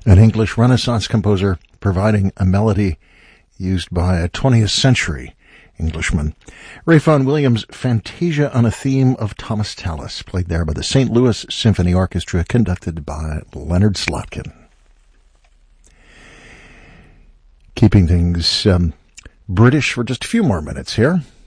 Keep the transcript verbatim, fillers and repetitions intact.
An English Renaissance composer providing a melody used by a twentieth century Englishman. Ralph Vaughan Williams' Fantasia on a Theme of Thomas Tallis, played there by the Saint Louis Symphony Orchestra, conducted by Leonard Slotkin. Keeping things um, British for just a few more minutes here.